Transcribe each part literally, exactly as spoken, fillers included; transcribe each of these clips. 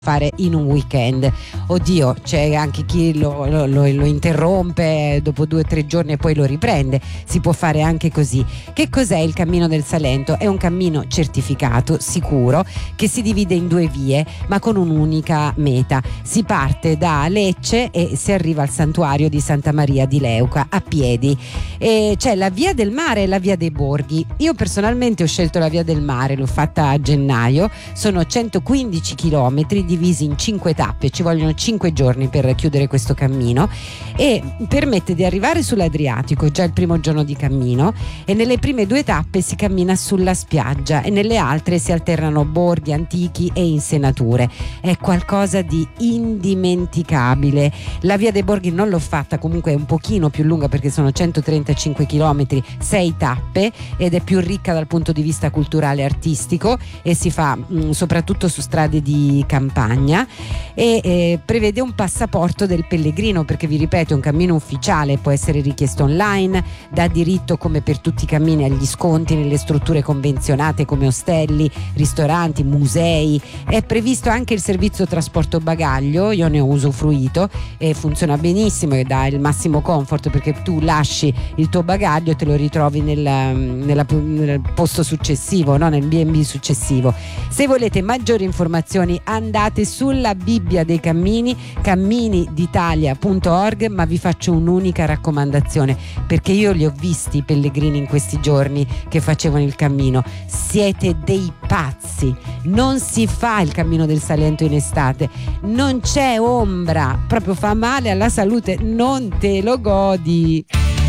fare in un weekend. Oddio, c'è anche chi lo, lo, lo, lo interrompe dopo due o tre giorni e poi lo riprende, si può fare anche così. Che cos'è il Cammino del Salento? È un cammino certificato, sicuro, che si divide in due vie ma con un'unica meta. Si parte da Lecce e si arriva al santuario di Santa Maria di Leuca a piedi. E c'è la via del mare e la via dei borghi. Io personalmente ho scelto la via del mare, l'ho fatta a gennaio, sono centoquindici chilometri divisi in cinque tappe, ci vogliono cinque giorni per chiudere questo cammino e permette di arrivare sull'Adriatico già il primo giorno di cammino, e nelle prime due tappe si cammina sulla spiaggia e nelle altre si alternano borghi antichi e insenature. È qualcosa di indimenticabile. La via dei borghi non l'ho fatta, comunque è un pochino più lunga perché sono centotrentacinque chilometri, sei tappe, ed è più ricca dal punto di vista culturale e artistico e si fa mh, soprattutto su strade di campagna e eh, prevede un passaporto del pellegrino, perché vi ripeto è un cammino ufficiale, può essere richiesto online, dà diritto come per tutti i cammini agli sconti nelle strutture convenzionate come ostelli, ristoranti, musei. È previsto anche il servizio trasporto bagaglio, io ne ho usufruito e funziona benissimo e dà il massimo comfort, perché tu lasci il tuo bagaglio e te lo ritrovi nel, nella, nel posto successivo, no? Nel B and B successivo. Se volete maggiori informazioni andate sulla Bibbia dei cammini, cammini d'italia punto org, ma vi faccio un'unica raccomandazione, perché io li ho visti i pellegrini in questi giorni che facevano il cammino. Siete dei pazzi, non si fa il Cammino del Salento in estate, non c'è ombra, proprio fa male alla salute, non te lo godi.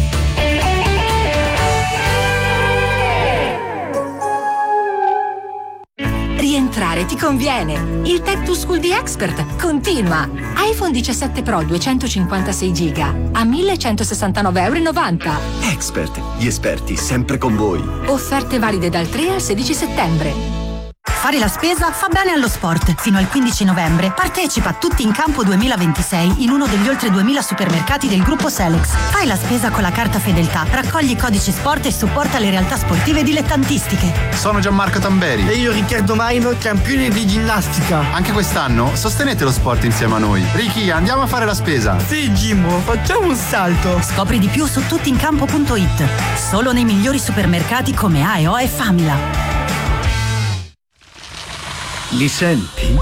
Rientrare ti conviene. Il Tech to School di Expert continua. iPhone diciassette Pro duecentocinquantasei giga a millecentosessantanove virgola novanta euro. Expert, gli esperti sempre con voi. Offerte valide dal tre al sedici settembre. Fare la spesa fa bene allo sport. Fino al quindici novembre partecipa a Tutti in Campo duemilaventisei in uno degli oltre duemila supermercati del gruppo Selex. Fai la spesa con la carta Fedeltà, raccogli codici sport e supporta le realtà sportive dilettantistiche. Sono Gianmarco Tamberi. E io Riccardo Maino, campione di ginnastica. Anche quest'anno sostenete lo sport insieme a noi. Ricky, andiamo a fare la spesa. Sì, Gimmo, facciamo un salto. Scopri di più su tuttincampo punto it. Solo nei migliori supermercati come A e O e Famila. Li senti?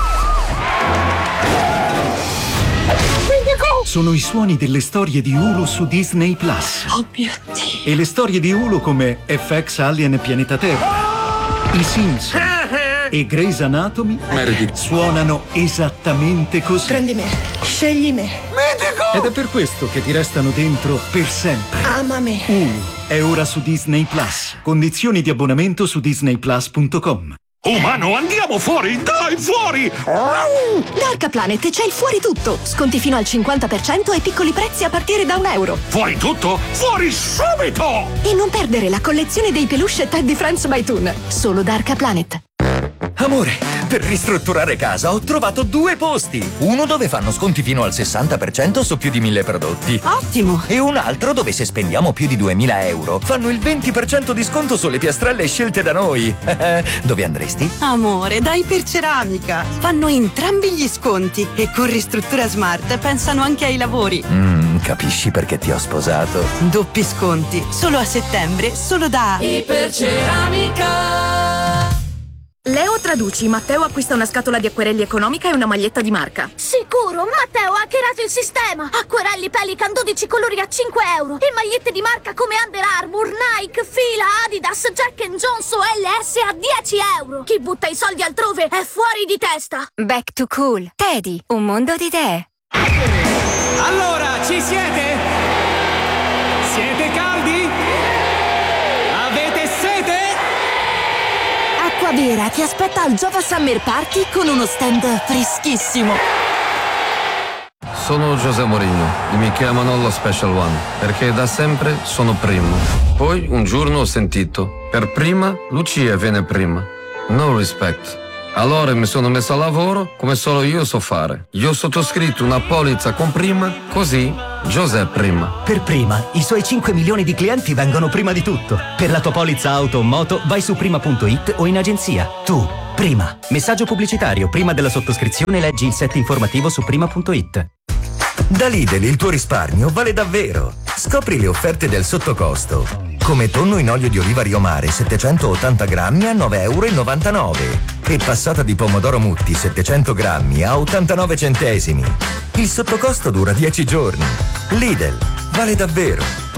Sono i suoni delle storie di Hulu su Disney Plus. Oh mio Dio! E le storie di Hulu come F X Alien Pianeta Terra, I Simpson e Grey's Anatomy Meredith suonano esattamente così. Prendi me, scegli me. Medico! Ed è per questo che ti restano dentro per sempre. Ama me. Hulu è ora su Disney Plus. Condizioni di abbonamento su disney plus punto com. Umano, andiamo fuori! Dai, fuori! Dark Planet c'è il fuori tutto. Sconti fino al cinquanta per cento e piccoli prezzi a partire da un euro. Fuori tutto? Fuori subito! E non perdere la collezione dei peluche Teddy Friends by Toon. Solo Dark Planet. Amore, per ristrutturare casa ho trovato due posti. Uno dove fanno sconti fino al sessanta per cento su più di mille prodotti. Ottimo! E un altro dove se spendiamo più di duemila euro fanno il venti per cento di sconto sulle piastrelle scelte da noi. Dove andresti? Amore, da Iperceramica. Fanno entrambi gli sconti e con Ristruttura Smart pensano anche ai lavori. Mm, capisci perché ti ho sposato? Doppi sconti, solo a settembre, solo da Iperceramica. Leo traduci, Matteo acquista una scatola di acquerelli economica e una maglietta di marca. Sicuro, Matteo ha hackerato il sistema. Acquerelli Pelican dodici colori a cinque euro e magliette di marca come Under Armour, Nike, Fila, Adidas, Jack and Jones o L S a dieci euro. Chi butta i soldi altrove è fuori di testa. Back to Cool. Teddy, un mondo di idee. Allora, ci siete? Siete caldi? Avete sete? Acqua Vera ti aspetta al Jova Summer Party con uno stand freschissimo. Sono José Mourinho e mi chiamano lo Special One perché da sempre sono primo. Poi un giorno ho sentito, per prima Lucia viene prima. No respect. Allora mi sono messo a lavoro come solo io so fare. Io ho sottoscritto una polizza con prima, così José prima. Per Prima, i suoi cinque milioni di clienti vengono prima di tutto. Per la tua polizza auto o moto vai su prima punto it o in agenzia. Tu, Prima. Messaggio pubblicitario. Prima della sottoscrizione leggi il set informativo su prima punto it. Da Lidl il tuo risparmio vale davvero. Scopri le offerte del sottocosto. Come tonno in olio di oliva Rio Mare settecentottanta grammi a nove e novantanove euro e passata di pomodoro Mutti settecento grammi a ottantanove centesimi. Il sottocosto dura dieci giorni. Lidl, vale davvero.